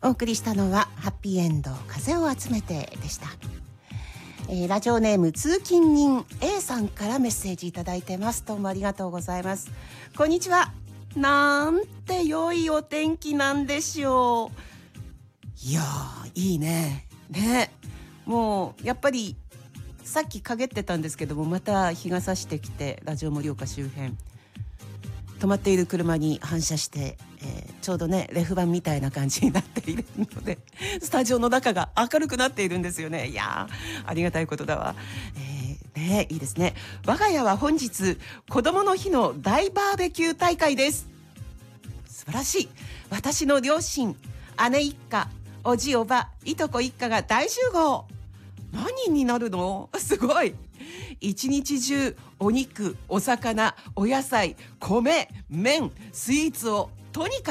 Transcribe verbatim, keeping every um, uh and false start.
お送りしたのはハッピーエンド風を集めてでした。えー、ラジオネーム通勤人 A さんからメッセージいただいてます。どうもありがとうございます。こんにちは。なんて良いお天気なんでしょう。いやーいいね。ね、もうやっぱりさっき陰ってたんですけども、また日が差してきて、ラジオ盛岡周辺止まっている車に反射して、えー、ちょうどねレフ板みたいな感じになっているので、スタジオの中が明るくなっているんですよね。いやーありがたいことだわ。えー、ねいいですね。我が家は本日子どもの日の大バーベキュー大会です。素晴らしい。私の両親、姉一家、おじおば、いとこ一家が大集合。何人になるの？すごい。一日中お肉、お魚、お野菜、米、麺、スイーツをとにかく